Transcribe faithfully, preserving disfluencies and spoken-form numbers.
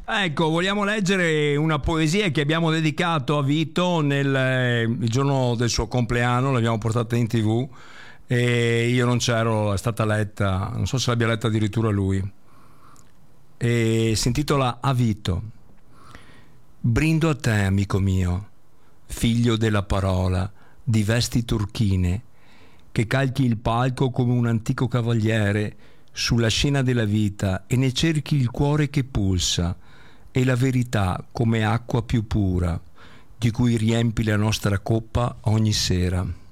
Ecco, vogliamo leggere una poesia che abbiamo dedicato a Vito nel eh, il giorno del suo compleanno, l'abbiamo portata in tv e io non c'ero, è stata letta, non so se l'abbia letta addirittura lui. E si intitola A Vito. Brindo a te, amico mio, figlio della parola, di vesti turchine, che calchi il palco come un antico cavaliere sulla scena della vita e ne cerchi il cuore che pulsa e la verità come acqua più pura, di cui riempi la nostra coppa ogni sera.